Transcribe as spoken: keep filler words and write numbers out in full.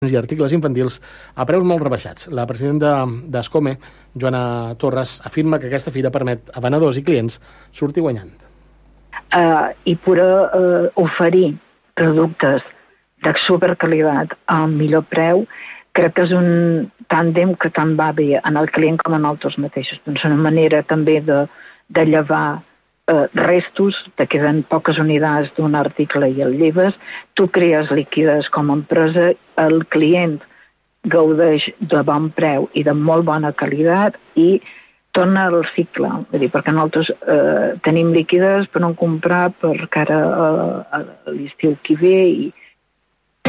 i articles infantils a preus molt rebaixats. La presidenta d'Escome, Joana Torres, afirma que aquesta fira permet a venedors i clients sortir guanyant. Uh, I poder uh, oferir productes de superqualitat al millor preu, crec que és un tàndem que tant va bé en el client com en altres mateixos. Doncs una manera també de, de llevar uh, restos, te queden poques unitats d'un article i el lleves, tu crees liquides com a empresa, el client gaudeix de bon preu i de molt bona qualitat i torna al cicle, vull dir, perquè nosaltres eh, tenim liquides per no comprar per cara a, a l'estiu que ve i